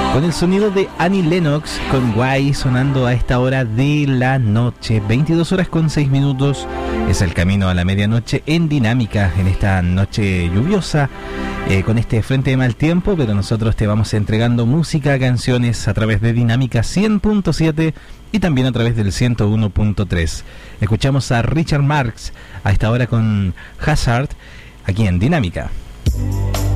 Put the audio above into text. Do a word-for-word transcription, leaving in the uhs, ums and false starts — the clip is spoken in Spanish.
Con el sonido de Annie Lennox con Why sonando a esta hora de la noche. veintidós horas con seis minutos. Es el camino a la medianoche en Dinámica, en esta noche lluviosa, eh, con este frente de mal tiempo, pero nosotros te vamos entregando música, canciones a través de Dinámica cien punto siete y también a través del ciento uno punto tres. Escuchamos a Richard Marx a esta hora con Hazard, aquí en Dinámica.